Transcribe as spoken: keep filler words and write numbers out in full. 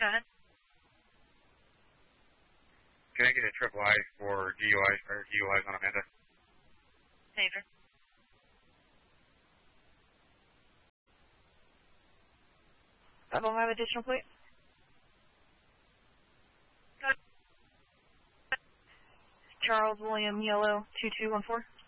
Go ahead. Can I get a triple I for D U I or D U Is on Amanda? Pager. I don't have additional plate. Charles William Yellow two two one four.